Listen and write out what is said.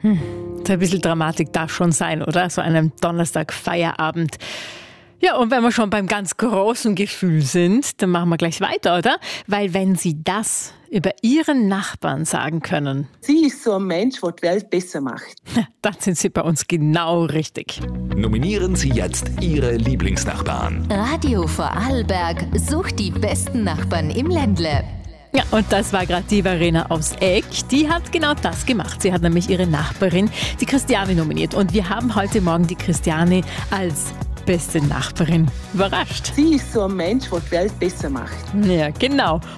So ein bisschen Dramatik darf schon sein, oder? So einem Donnerstag-Feierabend. Ja, und wenn wir schon beim ganz großen Gefühl sind, dann machen wir gleich weiter, oder? Weil wenn Sie das über Ihren Nachbarn sagen können, Sie ist so ein Mensch, der die Welt besser macht. dann sind Sie bei uns genau richtig. Nominieren Sie jetzt Ihre Lieblingsnachbarn. Radio Vorarlberg sucht die besten Nachbarn im Ländle. Ja, und das war gerade die Verena aus Egg. Die hat genau das gemacht. Sie hat nämlich ihre Nachbarin, die Christiane, nominiert. Und wir haben heute Morgen die Christiane als beste Nachbarin überrascht. Sie ist so ein Mensch, der die Welt besser macht. Ja, genau.